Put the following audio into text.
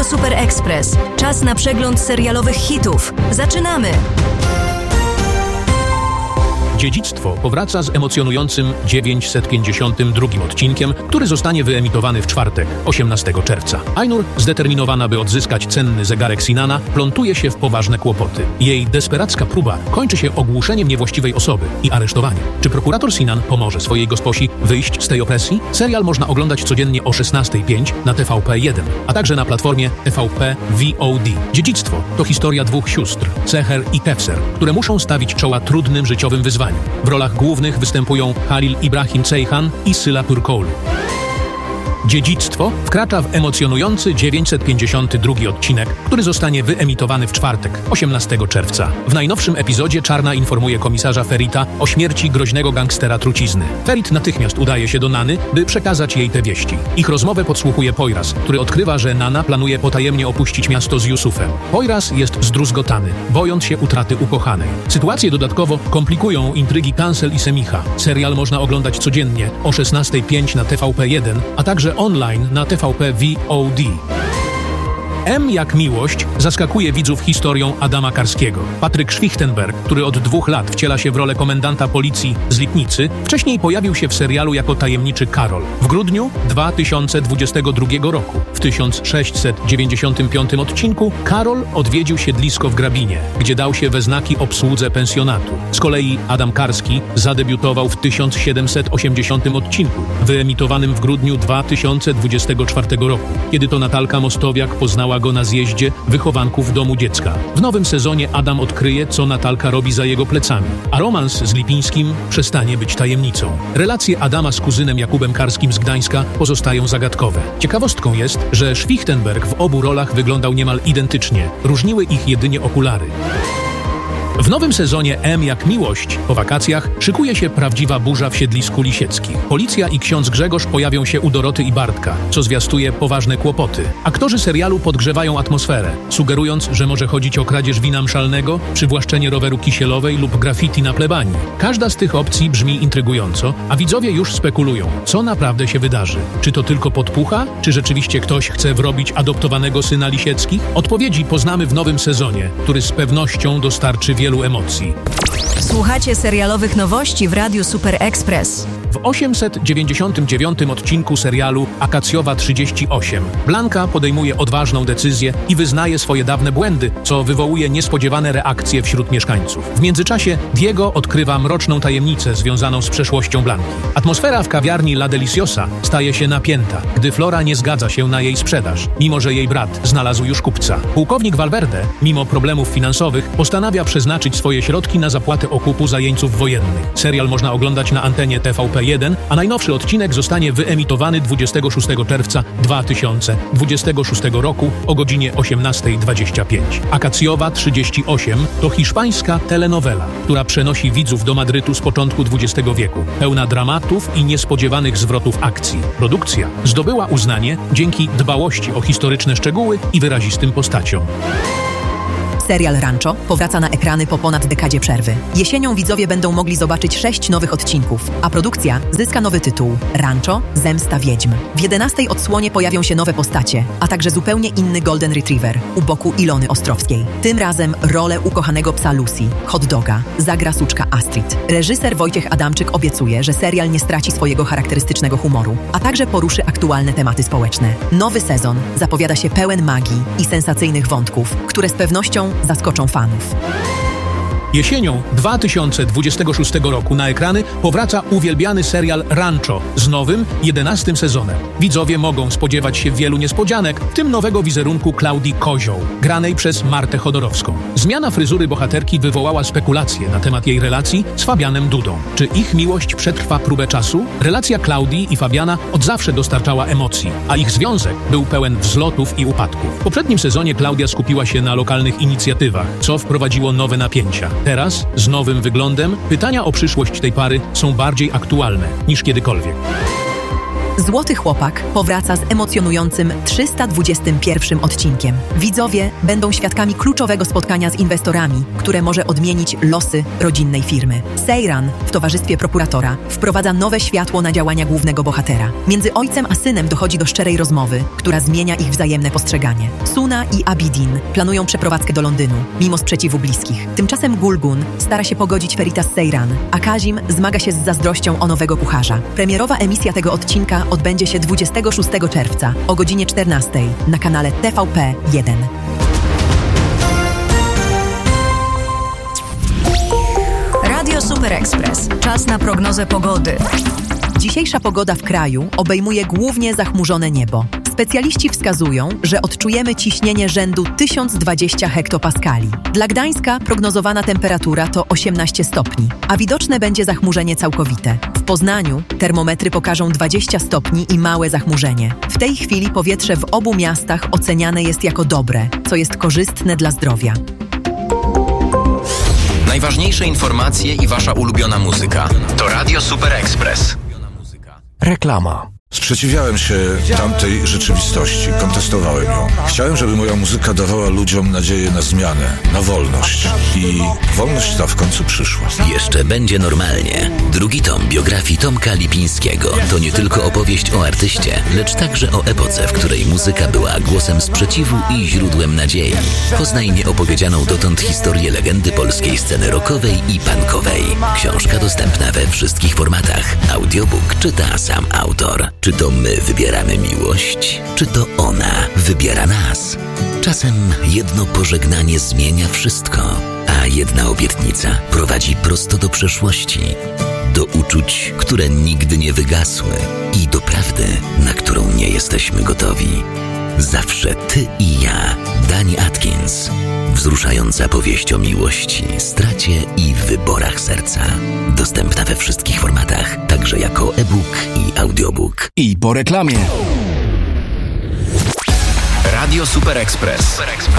Super Express. Czas na przegląd serialowych hitów. Zaczynamy! Dziedzictwo powraca z emocjonującym 952 odcinkiem, który zostanie wyemitowany w czwartek, 18 czerwca. Ainur, zdeterminowana, by odzyskać cenny zegarek Sinana, plątuje się w poważne kłopoty. Jej desperacka próba kończy się ogłuszeniem niewłaściwej osoby i aresztowaniem. Czy prokurator Sinan pomoże swojej gosposi wyjść z tej opresji? Serial można oglądać codziennie o 16:05 na TVP1, a także na platformie TVP VOD. Dziedzictwo to historia dwóch sióstr, Seher i Kevser, które muszą stawić czoła trudnym życiowym wyzwaniom. W rolach głównych występują Halil Ibrahim Ceyhan i Syla Purkoğlu. Dziedzictwo wkracza w emocjonujący 952 odcinek, który zostanie wyemitowany w czwartek, 18 czerwca. W najnowszym epizodzie Czarna informuje komisarza Ferita o śmierci groźnego gangstera trucizny. Ferit natychmiast udaje się do Nany, by przekazać jej te wieści. Ich rozmowę podsłuchuje Poyraz, który odkrywa, że Nana planuje potajemnie opuścić miasto z Yusufem. Poyraz jest zdruzgotany, bojąc się utraty ukochanej. Sytuację dodatkowo komplikują intrygi Kancel i Semicha. Serial można oglądać codziennie o 16:05 na TVP1, a także online na TVP VOD. M jak miłość zaskakuje widzów historią Adama Karskiego. Patryk Schwichtenberg, który od 2 lat wciela się w rolę komendanta policji z Lipnicy, wcześniej pojawił się w serialu jako tajemniczy Karol. W grudniu 2022 roku, w 1695 odcinku, Karol odwiedził siedlisko w Grabinie, gdzie dał się we znaki obsłudze pensjonatu. Z kolei Adam Karski zadebiutował w 1780 odcinku, wyemitowanym w grudniu 2024 roku, kiedy to Natalka Mostowiak poznała go na zjeździe wychowanków domu dziecka. W nowym sezonie Adam odkryje, co Natalka robi za jego plecami, a romans z Lipińskim przestanie być tajemnicą. Relacje Adama z kuzynem Jakubem Karskim z Gdańska pozostają zagadkowe. Ciekawostką jest, że Schwichtenberg w obu rolach wyglądał niemal identycznie. Różniły ich jedynie okulary. W nowym sezonie M jak miłość po wakacjach szykuje się prawdziwa burza w siedlisku Lisieckich. Policja i ksiądz Grzegorz pojawią się u Doroty i Bartka, co zwiastuje poważne kłopoty. Aktorzy serialu podgrzewają atmosferę, sugerując, że może chodzić o kradzież wina mszalnego, przywłaszczenie roweru Kisielowej lub graffiti na plebanii. Każda z tych opcji brzmi intrygująco, a widzowie już spekulują, co naprawdę się wydarzy. Czy to tylko podpucha? Czy rzeczywiście ktoś chce wrobić adoptowanego syna Lisieckich? Odpowiedzi poznamy w nowym sezonie, który z pewnością dostarczy wielu emocji. Słuchacie serialowych nowości w Radiu Super Express. W 899 odcinku serialu Akacjowa 38 Blanka podejmuje odważną decyzję i wyznaje swoje dawne błędy, co wywołuje niespodziewane reakcje wśród mieszkańców. W międzyczasie Diego odkrywa mroczną tajemnicę związaną z przeszłością Blanki. Atmosfera w kawiarni La Deliciosa staje się napięta, gdy Flora nie zgadza się na jej sprzedaż, mimo że jej brat znalazł już kupca. Pułkownik Valverde, mimo problemów finansowych, postanawia przeznaczyć swoje środki na zapłatę okupu za jeńców wojennych. Serial można oglądać na antenie TVP1, a najnowszy odcinek zostanie wyemitowany 26 czerwca 2026 roku o godzinie 18:25. Akacjowa 38 to hiszpańska telenowela, która przenosi widzów do Madrytu z początku XX wieku, pełna dramatów i niespodziewanych zwrotów akcji. Produkcja zdobyła uznanie dzięki dbałości o historyczne szczegóły i wyrazistym postaciom. Serial Rancho powraca na ekrany po ponad dekadzie przerwy. Jesienią widzowie będą mogli zobaczyć 6 nowych odcinków, a produkcja zyska nowy tytuł – Rancho – Zemsta Wiedźm. W 11 odsłonie pojawią się nowe postacie, a także zupełnie inny Golden Retriever u boku Ilony Ostrowskiej. Tym razem rolę ukochanego psa Lucy, hot doga, zagra suczka Astrid. Reżyser Wojciech Adamczyk obiecuje, że serial nie straci swojego charakterystycznego humoru, a także poruszy aktualne tematy społeczne. Nowy sezon zapowiada się pełen magii i sensacyjnych wątków, które z pewnością zaskoczą fanów. Jesienią 2026 roku na ekrany powraca uwielbiany serial Rancho z nowym, 11 sezonem. Widzowie mogą spodziewać się wielu niespodzianek, w tym nowego wizerunku Klaudii Kozioł, granej przez Martę Chodorowską. Zmiana fryzury bohaterki wywołała spekulacje na temat jej relacji z Fabianem Dudą. Czy ich miłość przetrwa próbę czasu? Relacja Klaudii i Fabiana od zawsze dostarczała emocji, a ich związek był pełen wzlotów i upadków. W poprzednim sezonie Klaudia skupiła się na lokalnych inicjatywach, co wprowadziło nowe napięcia. Teraz, z nowym wyglądem, pytania o przyszłość tej pary są bardziej aktualne niż kiedykolwiek. Złoty Chłopak powraca z emocjonującym 321 odcinkiem. Widzowie będą świadkami kluczowego spotkania z inwestorami, które może odmienić losy rodzinnej firmy. Seyran w towarzystwie prokuratora wprowadza nowe światło na działania głównego bohatera. Między ojcem a synem dochodzi do szczerej rozmowy, która zmienia ich wzajemne postrzeganie. Suna i Abidin planują przeprowadzkę do Londynu, mimo sprzeciwu bliskich. Tymczasem Gulgun stara się pogodzić Ferita z Seyran, a Kazim zmaga się z zazdrością o nowego kucharza. Premierowa emisja tego odcinka odbędzie się 26 czerwca o godzinie 14 na kanale TVP1. Radio Super Express. Czas na prognozę pogody. Dzisiejsza pogoda w kraju obejmuje głównie zachmurzone niebo. Specjaliści wskazują, że odczujemy ciśnienie rzędu 1020 hektopaskali. Dla Gdańska prognozowana temperatura to 18 stopni, a widoczne będzie zachmurzenie całkowite. W Poznaniu termometry pokażą 20 stopni i małe zachmurzenie. W tej chwili powietrze w obu miastach oceniane jest jako dobre, co jest korzystne dla zdrowia. Najważniejsze informacje i wasza ulubiona muzyka. To Radio Super Express. Reklama. Sprzeciwiałem się tamtej rzeczywistości, kontestowałem ją. Chciałem, żeby moja muzyka dawała ludziom nadzieję na zmianę, na wolność. I wolność ta w końcu przyszła. Jeszcze będzie normalnie. Drugi tom biografii Tomka Lipińskiego to nie tylko opowieść o artyście, lecz także o epoce, w której muzyka była głosem sprzeciwu i źródłem nadziei. Poznaj nieopowiedzianą dotąd historię legendy polskiej sceny rockowej i punkowej. Książka dostępna we wszystkich formatach. Audiobook czyta sam autor. Czy to my wybieramy miłość? Czy to ona wybiera nas? Czasem jedno pożegnanie zmienia wszystko, a jedna obietnica prowadzi prosto do przeszłości, do uczuć, które nigdy nie wygasły i do prawdy, na którą nie jesteśmy gotowi. Zawsze ty i ja. Dani Atkins. Wzruszająca powieść o miłości, stracie i wyborach serca. Dostępna we wszystkich formatach, także jako e-book i audiobook. I po reklamie. Radio Super Express.